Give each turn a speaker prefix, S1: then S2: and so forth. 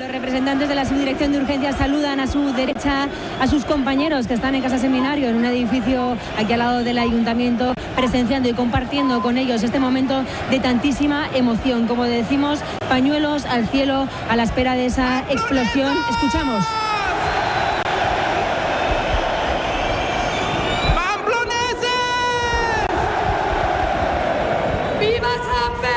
S1: Los representantes de la Subdirección de Urgencias saludan a su derecha a sus compañeros que están en Casa Seminario, en un edificio aquí al lado del Ayuntamiento, presenciando y compartiendo con ellos este momento de tantísima emoción. Como decimos, pañuelos al cielo a la espera de esa explosión. Escuchamos.
S2: ¡Viva San Felipe!